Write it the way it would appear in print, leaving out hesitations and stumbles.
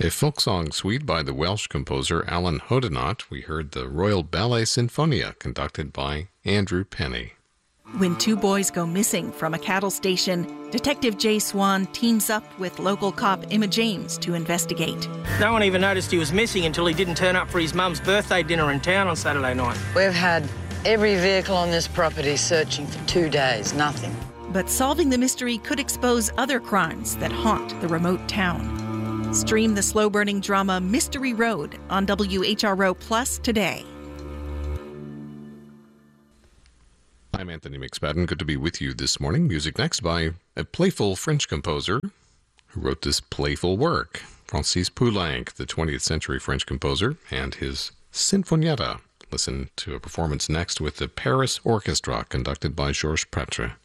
A folk song suite by the Welsh composer Alan Hoddinott. We heard the Royal Ballet Sinfonia, conducted by Andrew Penny. When two boys go missing from a cattle station, Detective Jay Swan teams up with local cop Emma James to investigate. No one even noticed he was missing until he didn't turn up for his mum's birthday dinner in town on Saturday night. We've had every vehicle on this property searching for 2 days, nothing. But solving the mystery could expose other crimes that haunt the remote town. Stream the slow-burning drama Mystery Road on WHRO Plus today. I'm Anthony McSpadden. Good to be with you this morning. Music next by a playful French composer who wrote this playful work. Francis Poulenc, the 20th century French composer, and his Sinfonietta. Listen to a performance next with the Paris Orchestra, conducted by Georges Prêtre.